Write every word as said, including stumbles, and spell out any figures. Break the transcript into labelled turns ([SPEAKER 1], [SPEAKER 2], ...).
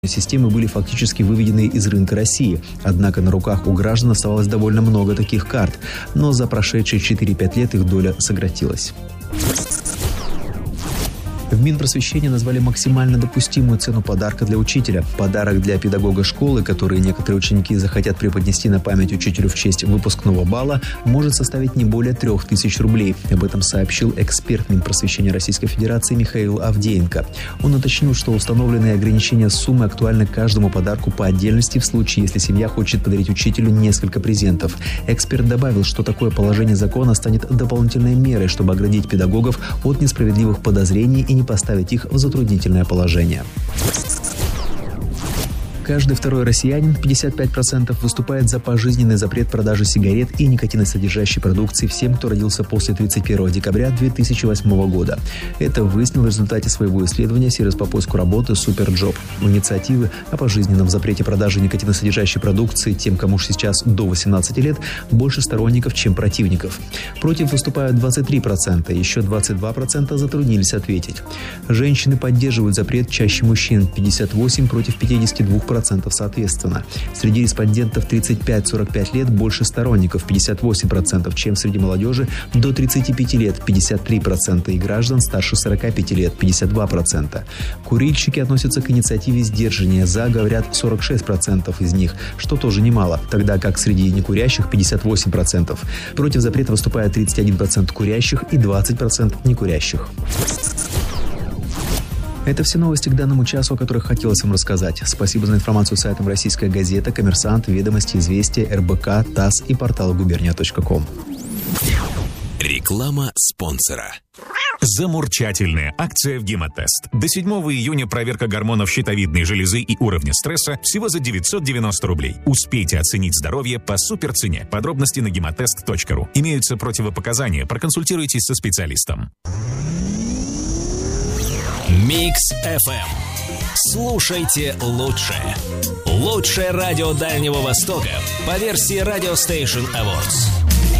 [SPEAKER 1] системы были фактически выведены из рынка России. Однако на руках у граждан оставалось довольно много таких карт, но за прошедшие четыре-пять лет их доля сократилась. В Минпросвещения назвали максимально допустимую цену подарка для учителя. Подарок для педагога школы, который некоторые ученики захотят преподнести на память учителю в честь выпускного балла, может составить не более трех тысяч рублей. Об этом сообщил эксперт Минпросвещения Российской Федерации Михаил Авдеенко. Он уточнил, что установленные ограничения суммы актуальны каждому подарку по отдельности в случае, если семья хочет подарить учителю несколько презентов. Эксперт добавил, что такое положение закона станет дополнительной мерой, чтобы оградить педагогов от несправедливых подозрений и не поставить их в затруднительное положение. Каждый второй россиянин, пятьдесят пять процентов, выступает за пожизненный запрет продажи сигарет и никотиносодержащей продукции всем, кто родился после тридцать первого декабря две тысячи восьмого года. Это выяснил в результате своего исследования сервис по поиску работы «Суперджоп». У инициативы о пожизненном запрете продажи никотиносодержащей продукции тем, кому сейчас до восемнадцати лет, больше сторонников, чем противников. Против выступают двадцать три процента, еще двадцать два процента затруднились ответить. Женщины поддерживают запрет чаще мужчин, пятьдесят восемь против пятидесяти двух процентов соответственно. Среди респондентов тридцать пять - сорок пять лет больше сторонников, пятьдесят восемь процентов, чем среди молодежи до тридцати пяти лет, пятьдесят три процента, и граждан старше сорока пяти лет, пятьдесят два процента. Курильщики относятся к инициативе сдержаннее, за говорят сорок шесть процентов из них, что тоже немало, тогда как среди некурящих пятьдесят восемь процентов. Против запрета выступает тридцать один процент курящих и двадцать процентов некурящих. Это все новости к данному часу, о которых хотелось вам рассказать. Спасибо за информацию сайтам «Российская газета», «Коммерсант», «Ведомости», «Известия», эр бэ ка, ТАСС и портал губерния точка ком.
[SPEAKER 2] Реклама спонсора. Замурчательная акция в Гемотест. До седьмого июня проверка гормонов щитовидной железы и уровня стресса всего за девятьсот девяносто рублей. Успейте оценить здоровье по суперцене. Подробности на гемотест точка ру. Имеются противопоказания. Проконсультируйтесь со специалистом.
[SPEAKER 3] Микс эф эм. Слушайте лучшее. Лучшее радио Дальнего Востока по версии Radio Station Awards.